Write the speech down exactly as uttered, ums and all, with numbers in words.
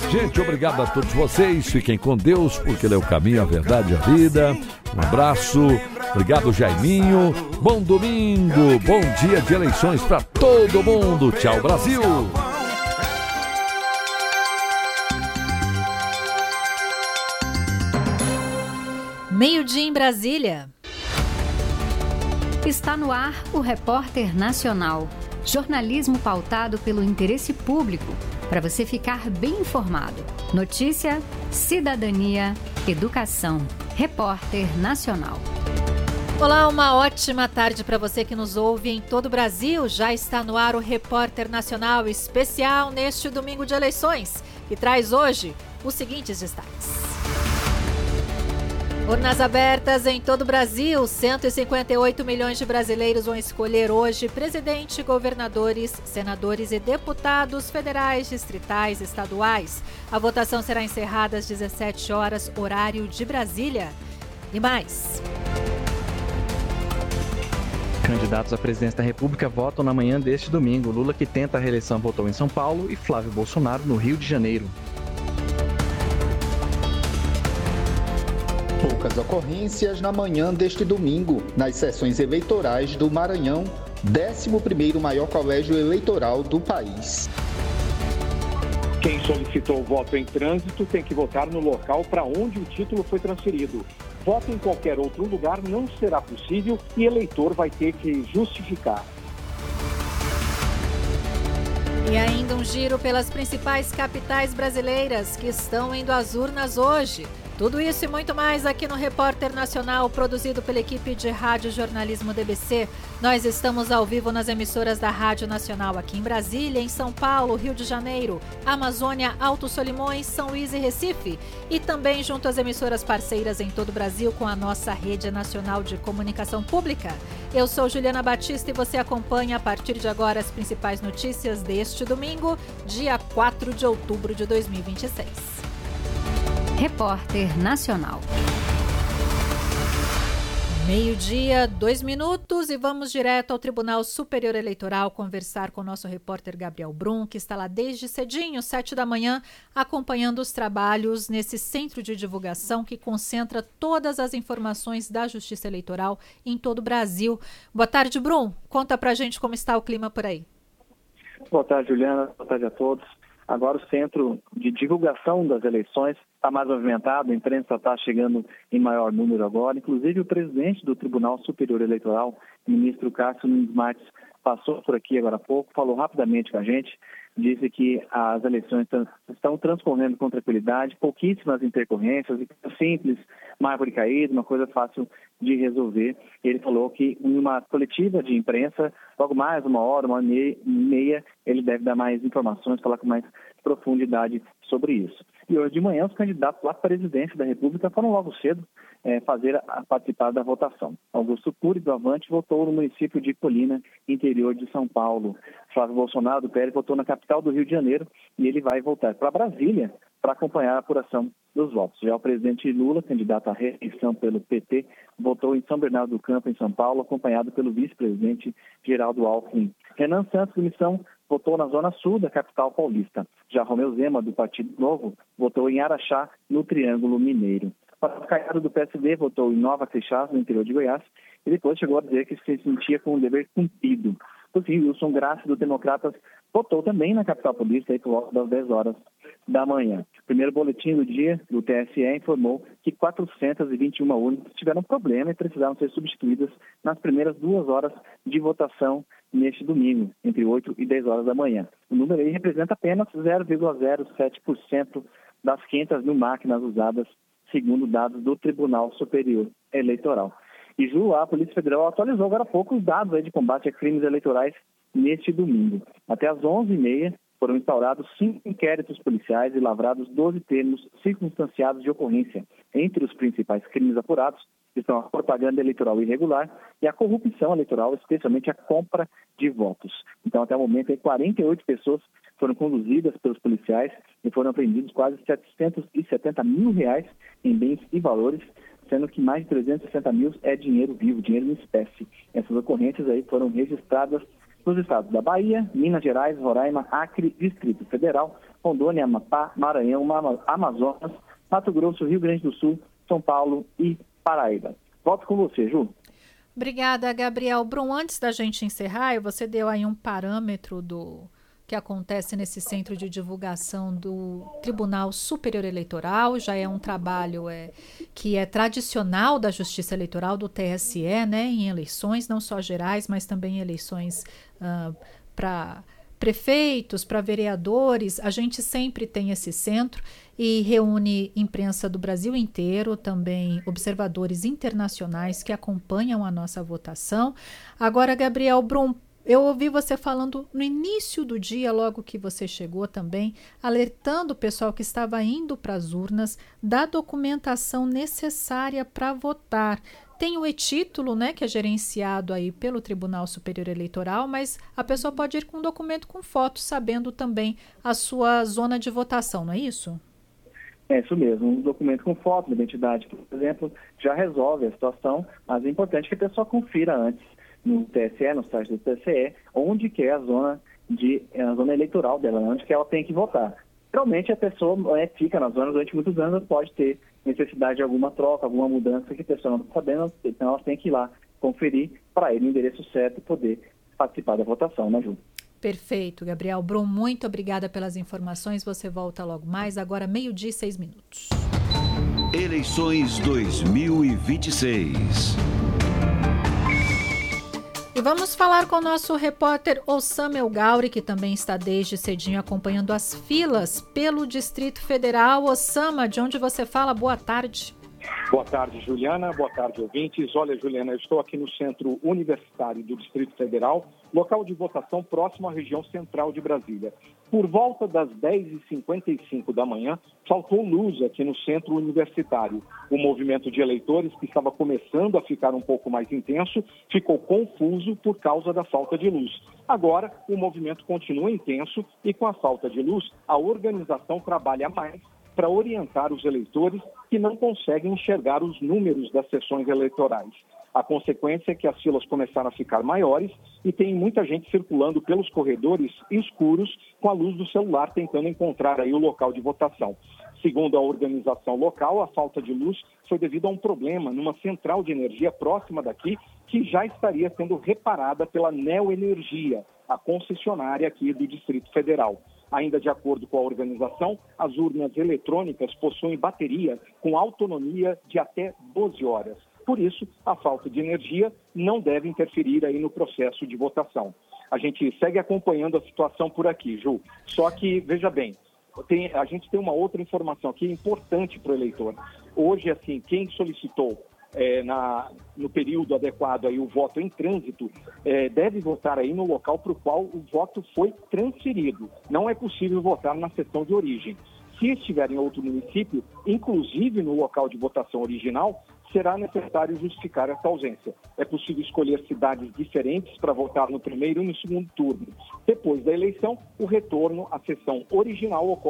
Gente, obrigado a todos vocês. Fiquem com Deus, porque Ele é o caminho, a verdade e a vida. Um abraço. Obrigado, Jaiminho. Bom domingo. Bom dia de eleições para todo mundo. Tchau, Brasil. Meio-dia em Brasília. Está no ar o Repórter Nacional. Jornalismo pautado pelo interesse público, para você ficar bem informado. Notícia, cidadania, educação. Repórter Nacional. Olá, uma ótima tarde para você que nos ouve em todo o Brasil. Já está no ar o Repórter Nacional especial neste domingo de eleições, que traz hoje os seguintes destaques. Urnas abertas em todo o Brasil. cento e cinquenta e oito milhões de brasileiros vão escolher hoje presidente, governadores, senadores e deputados federais, distritais, estaduais. A votação será encerrada às dezessete horas, horário de Brasília. E mais. Candidatos à presidência da República votam na manhã deste domingo. Lula, que tenta a reeleição, votou em São Paulo, e Flávio Bolsonaro no Rio de Janeiro. Poucas ocorrências na manhã deste domingo, nas sessões eleitorais do Maranhão, décimo primeiro maior colégio eleitoral do país. Quem solicitou o voto em trânsito tem que votar no local para onde o título foi transferido. Voto em qualquer outro lugar não será possível e eleitor vai ter que justificar. E ainda um giro pelas principais capitais brasileiras que estão indo às urnas hoje. Tudo isso e muito mais aqui no Repórter Nacional, produzido pela equipe de Rádio Jornalismo D B C. Nós estamos ao vivo nas emissoras da Rádio Nacional aqui em Brasília, em São Paulo, Rio de Janeiro, Amazônia, Alto Solimões, São Luís e Recife. E também junto às emissoras parceiras em todo o Brasil com a nossa Rede Nacional de Comunicação Pública. Eu sou Juliana Batista e você acompanha a partir de agora as principais notícias deste domingo, dia quatro de outubro de dois mil e vinte e seis. Repórter Nacional. Meio-dia, dois minutos e vamos direto ao Tribunal Superior Eleitoral conversar com o nosso repórter Gabriel Brum, que está lá desde cedinho, sete da manhã, acompanhando os trabalhos nesse centro de divulgação que concentra todas as informações da Justiça Eleitoral em todo o Brasil. Boa tarde, Brum. Conta pra gente como está o clima por aí. Boa tarde, Juliana. Boa tarde a todos. Agora o centro de divulgação das eleições está mais movimentado, a imprensa está chegando em maior número agora. Inclusive o presidente do Tribunal Superior Eleitoral, o ministro Cássio Nunes Marques, passou por aqui agora há pouco, falou rapidamente com a gente, disse que as eleições estão transcorrendo com tranquilidade, pouquíssimas intercorrências, simples, uma árvore caída, uma coisa fácil de resolver. Ele falou que em uma coletiva de imprensa, logo mais uma hora, uma hora e meia, ele deve dar mais informações, falar com mais profundidade sobre isso. E hoje de manhã, os candidatos à presidência da República foram logo cedo é, fazer a, participar da votação. Augusto Cury, do Avante, votou no município de Colina, interior de São Paulo. Flávio Bolsonaro, do P L, votou na capital do Rio de Janeiro e ele vai voltar para Brasília para acompanhar a apuração dos votos. Já o presidente Lula, candidato à reeleição pelo P T, votou em São Bernardo do Campo, em São Paulo, acompanhado pelo vice-presidente Geraldo Alckmin. Renan Santos, do Missão, votou na zona sul da capital paulista. Já Romeu Zema, do Partido Novo, votou em Araxá, no Triângulo Mineiro. Pascoal Caiado, do P S D, votou em Nova Seixas, no interior de Goiás, e depois chegou a dizer que se sentia com o dever cumprido. Por fim, Wilson Graça, do Democratas, votou também na capital paulista, aí por volta das dez horas da manhã. O primeiro boletim do dia do T S E informou que quatrocentas e vinte e uma urnas tiveram problema e precisaram ser substituídas nas primeiras duas horas de votação neste domingo, entre oito e dez horas da manhã. O número aí representa apenas zero vírgula zero sete por cento das quinhentas mil máquinas usadas, segundo dados do Tribunal Superior Eleitoral. E Ju, a Polícia Federal atualizou agora há pouco os dados aí de combate a crimes eleitorais neste domingo. Até às onze e meia foram instaurados cinco inquéritos policiais e lavrados doze termos circunstanciados de ocorrência. Entre os principais crimes apurados estão a propaganda eleitoral irregular e a corrupção eleitoral, especialmente a compra de votos. Então, até o momento, aí, quarenta e oito pessoas foram conduzidas pelos policiais e foram apreendidos quase setecentos e setenta mil reais em bens e valores, sendo que mais de trezentos e sessenta mil é dinheiro vivo, dinheiro em espécie. Essas ocorrências aí foram registradas nos estados da Bahia, Minas Gerais, Roraima, Acre, Distrito Federal, Rondônia, Amapá, Maranhão, Amazonas, Mato Grosso, Rio Grande do Sul, São Paulo e Paraíba. Volto com você, Ju. Obrigada, Gabriel Brum. Antes da gente encerrar, você deu aí um parâmetro do que acontece nesse centro de divulgação do Tribunal Superior Eleitoral. Já é um trabalho é, que é tradicional da Justiça Eleitoral, do T S E, né, em eleições, não só gerais, mas também eleições uh, para prefeitos, para vereadores. A gente sempre tem esse centro e reúne imprensa do Brasil inteiro, também observadores internacionais que acompanham a nossa votação. Agora, Gabriel Brum, eu ouvi você falando no início do dia, logo que você chegou também, alertando o pessoal que estava indo para as urnas da documentação necessária para votar. Tem o e-título, né, que é gerenciado aí pelo Tribunal Superior Eleitoral, mas a pessoa pode ir com um documento com foto, sabendo também a sua zona de votação, não é isso? É isso mesmo. Um documento com foto, identidade, por exemplo, já resolve a situação, mas é importante que a pessoa confira antes no T S E, no site do T S E, onde que é a zona, de, a zona eleitoral dela, onde que ela tem que votar. Geralmente a pessoa é, fica na zona durante muitos anos, pode ter necessidade de alguma troca, alguma mudança que a pessoa não está sabendo, então ela tem que ir lá conferir para ir no endereço certo e poder participar da votação, né, Ju? Perfeito, Gabriel Brum, muito obrigada pelas informações, você volta logo mais, agora meio-dia e seis minutos. Eleições dois mil e vinte e seis. E vamos falar com o nosso repórter Osama El Gauri, que também está desde cedinho acompanhando as filas pelo Distrito Federal. Osama, de onde você fala? Boa tarde. Boa tarde, Juliana. Boa tarde, ouvintes. Olha, Juliana, eu estou aqui no Centro Universitário do Distrito Federal, local de votação próximo à região central de Brasília. Por volta das dez e cinquenta e cinco da manhã, faltou luz aqui no Centro Universitário. O movimento de eleitores, que estava começando a ficar um pouco mais intenso, ficou confuso por causa da falta de luz. Agora, o movimento continua intenso e, com a falta de luz, a organização trabalha mais para orientar os eleitores que não conseguem enxergar os números das sessões eleitorais. A consequência é que as filas começaram a ficar maiores e tem muita gente circulando pelos corredores escuros com a luz do celular tentando encontrar aí o local de votação. Segundo a organização local, a falta de luz foi devido a um problema numa central de energia próxima daqui que já estaria sendo reparada pela Neoenergia, a concessionária aqui do Distrito Federal. Ainda de acordo com a organização, as urnas eletrônicas possuem bateria com autonomia de até doze horas. Por isso, a falta de energia não deve interferir aí no processo de votação. A gente segue acompanhando a situação por aqui, Ju. Só que, veja bem, tem, a gente tem uma outra informação aqui importante para o eleitor. Hoje, assim, quem solicitou É, na, no período adequado aí, o voto em trânsito, é, deve votar aí no local para o qual o voto foi transferido. Não é possível votar na seção de origem. Se estiver em outro município, inclusive no local de votação original, será necessário justificar essa ausência. É possível escolher cidades diferentes para votar no primeiro e no segundo turno. Depois da eleição, o retorno à sessão original ocorre